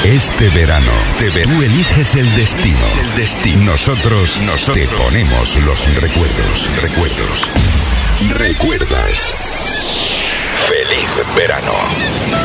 Este verano, tú eliges el destino. Nosotros te ponemos los recuerdos. ¿Recuerdas? ¡Feliz verano!